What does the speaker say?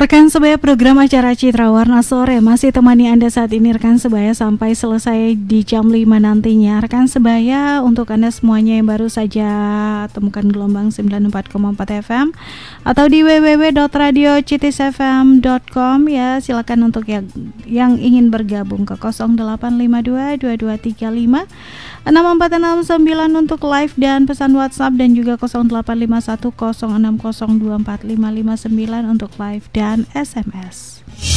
Rekan sebaya, program acara Citra Warna Sore masih temani Anda saat ini rekan sebaya sampai selesai di jam 5 nantinya. Rekan sebaya, untuk Anda semuanya yang baru saja temukan gelombang 94,4 FM atau di www.radiocitisfm.com ya, silakan untuk yang ingin bergabung ke 0852 2235 6469 untuk live dan pesan WhatsApp, dan juga 0851 06024559 untuk live dan SMS.